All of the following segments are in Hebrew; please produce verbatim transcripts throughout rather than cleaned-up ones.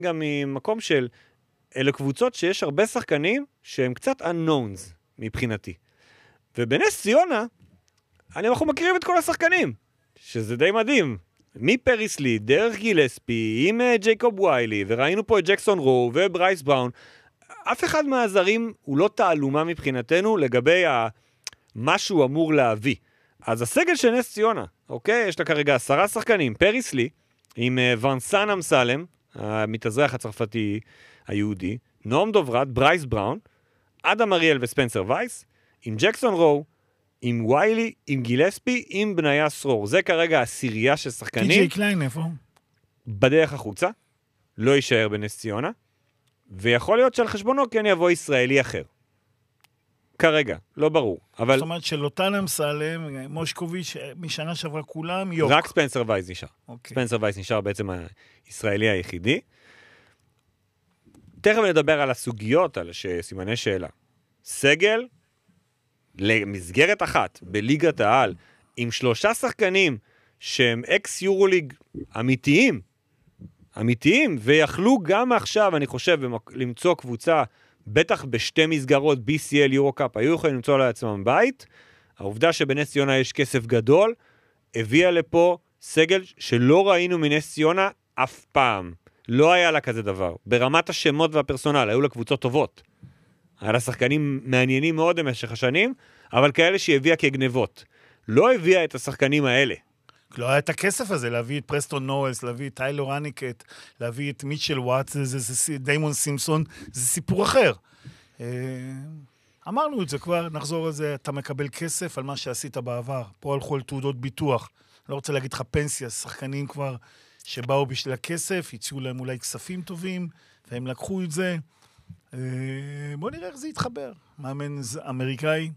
גם ממקום של, אלה קבוצות שיש הרבה שחקנים שהם קצת unknowns מבחינתי. ובנס ציונה, אנחנו מכירים את כל השחקנים, שזה די מדהים. מפריסלי, דרך גילספי, עם ג'ייקוב ויילי, וראינו פה את ג'קסון רו וברייס בראון. אף אחד מהזרים הוא לא תעלומה מבחינתנו לגבי ה... מה שהוא אמור להביא. אז הסגל של נס ציונה, אוקיי? יש לה כרגע עשרה שחקנים. פריסלי, עם ונסן אמסלם, המתאזרח הצרפתי היהודי, נועם דוברת, ברייס בראון, אדם אריאל וספנסר וייס, עם ג'קסון רו, עם ויילי, עם גילספי, עם בניה סרור. זה כרגע הסירייה של שחקנים. טי ג'יי קליין, איפה? בדרך החוצה, לא יישאר בנס ציונה, ויכול להיות שעל חשבונו כן יבוא ישראלי אחר. כרגע, לא ברור. אבל... זאת אומרת שלוטן אמסלם, מושקוביץ', משנה שעברה כולם, יוק. רק ספנסר וייס נשאר. אוקיי. ספנסר וייס נשאר בעצם הישראלי היחידי. תכף נדבר על הסוגיות, על סימני שאלה. סגל, למסגרת אחת, בליגת העל, עם שלושה שחקנים שהם אקס יורוליג אמיתיים, אמיתיים, ויכלו גם עכשיו, אני חושב, למצוא קבוצה, בטח בשתי מסגרות, בי סי אל, יורו-קאפ, היו יכולים למצוא לעצמם בית. העובדה שבנס ציונה יש כסף גדול, הביאה לפה סגל שלא ראינו מנס ציונה אף פעם. לא היה לה כזה דבר. ברמת השמות והפרסונל, היו לה קבוצות טובות. היה לה שחקנים מעניינים מאוד במשך השנים, אבל כאלה שהיא הביאה כגנבות. לא הביאה את השחקנים האלה. לא היה את הכסף הזה, להביא את פרסטון נואלס, להביא את טיילור הניקט, להביא את מיטשל וואטס, זה, זה, זה, דיימון סימפסון, זה סיפור אחר. אמרנו את זה כבר, נחזור על זה, אתה מקבל כסף על מה שעשית בעבר. פה הלכו על תעודות ביטוח. לא רוצה להגיד לך פנסיה, שחקנים כבר שבאו בשביל הכסף, הציעו להם אולי כספים טובים, והם לקחו את זה. בוא נראה איך זה יתחבר. מאמן אמריקאי.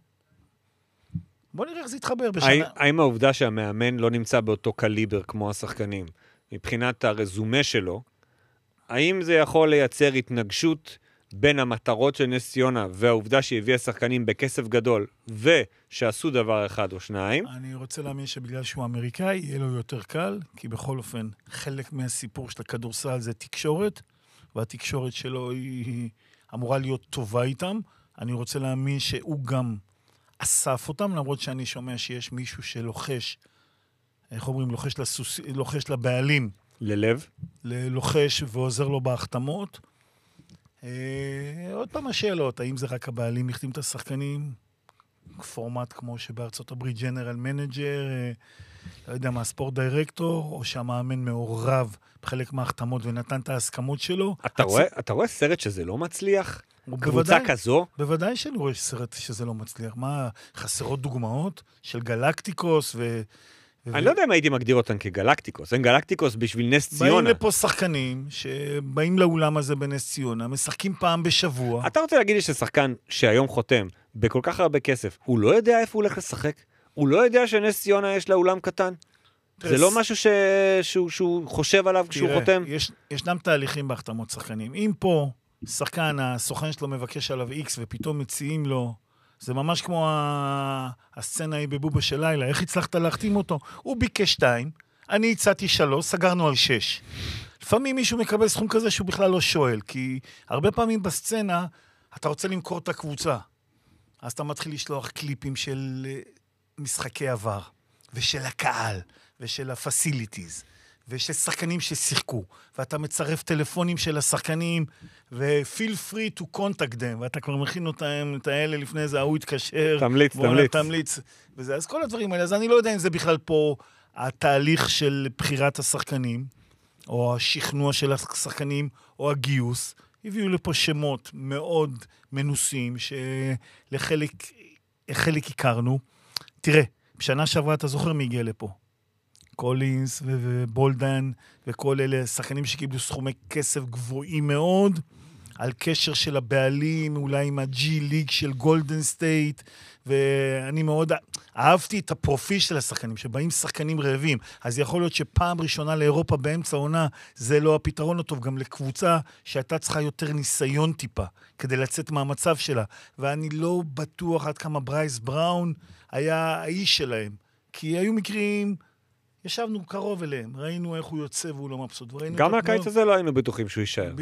בוא נראה איך זה יתחבר בשנה. האם העובדה שהמאמן לא נמצא באותו קליבר כמו השחקנים, מבחינת הרזומה שלו, האם זה יכול לייצר התנגשות בין המטרות של נס ציונה והעובדה שהביאה שחקנים בכסף גדול ושעשו דבר אחד או שניים? אני רוצה להאמין שבגלל שהוא אמריקאי יהיה לו יותר קל, כי בכל אופן חלק מהסיפור של הכדורסל זה תקשורת, והתקשורת שלו היא אמורה להיות טובה איתם. אני רוצה להאמין שהוא גם אסף אותם, למרות שאני שומע שיש מישהו שלוחש, איך אומרים, לוחש, לסוס, לוחש לבעלים. ללב? ללוחש ועוזר לו בהחתמות. אה, עוד פעם השאלות, האם זה רק הבעלים החתים את השחקנים? פורמט כמו שבארצות הברית ג'נרל מנג'ר, אה, לא יודע מה, ספורט דירקטור, או שהמאמן מעורב בחלק מההחתמות ונתן את ההסכמות שלו. אתה, הצ... רואה, אתה רואה סרט שזה לא מצליח? קבוצה בוודאי, כזו? בוודאי שאני רואה סרט שזה לא מצליח. מה, חסרות דוגמאות של גלקטיקוס ו... אני ו... לא יודע אם הייתי מגדיר אותן כגלקטיקוס. אין גלקטיקוס בשביל נס ציונה. באים לפה שחקנים שבאים לאולם הזה בנס ציונה, משחקים פעם בשבוע. אתה רוצה להגיד לי ששחקן שהיום חותם בכל כך הרבה כסף, הוא לא יודע איפה הוא הולך לשחק? הוא לא יודע שנס ציונה יש לה אולם קטן? זה לא משהו ש... שהוא, שהוא חושב עליו כשהוא חותם? יש, ישנם תהליכים בהחתמות שחקנים. אם פה שחקן, הסוכן שלו מבקש עליו איקס ופתאום מציעים לו, זה ממש כמו הסצנה היא בבובה של לילה. איך הצלחת להחתים אותו? הוא ביקש שתיים, אני הצעתי שלוש, סגרנו על שש. לפעמים מישהו מקבל סכום כזה שהוא בכלל לא שואל, כי הרבה פעמים בסצנה אתה רוצה למכור את הקבוצה. אז אתה מתחיל לשלוח קליפים של משחקי עבר, ושל הקהל, ושל הפסיליטיז, ושל שחקנים ששיחקו, ואתה מצרף טלפונים של השחקנים, ו-feel free to contact them, ואתה כבר מכין אותם, את האלה לפני זה, הוא יתקשר, תמליץ, תמליץ. תמליץ, וזה, אז כל הדברים האלה, אז אני לא יודע אם זה בכלל פה התהליך של בחירת השחקנים, או השכנוע של השחקנים, או הגיוס, הביאו לפה שמות מאוד מנוסים, שלחלק חלק הכרנו. תראה, בשנה שעברה אתה זוכר מי הגיע לפה? קולינס ובולדן וכל אלה שחקנים שקיבלו סכומי כסף גבוהים מאוד, על קשר של הבעלים, אולי עם הג'י ליג של גולדן סטייט, ואני מאוד אהבתי את הפרופיל של השחקנים, שבאים שחקנים רעבים, אז יכול להיות שפעם ראשונה לאירופה באמצע העונה, זה לא הפתרון הטוב, גם לקבוצה שהייתה צריכה יותר ניסיון טיפה, כדי לצאת מהמצב שלה, ואני לא בטוח עד כמה ברייס בראון היה האיש שלהם, כי היו מקרים, ישבנו קרוב אליהם, ראינו איך הוא יוצא והוא לא מבסוט. גם על הקיץ הזה לא היינו בטוחים שהוא יישאר.